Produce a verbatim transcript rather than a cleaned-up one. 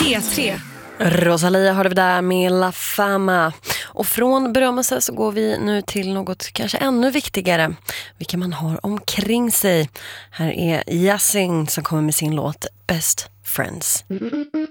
P tre. Rosalia har det där med La Fama. Och från berömmelse så går vi nu till något kanske ännu viktigare. Vilka man har omkring sig. Här är Yasin som kommer med sin låt Best Friends. Mm-hmm.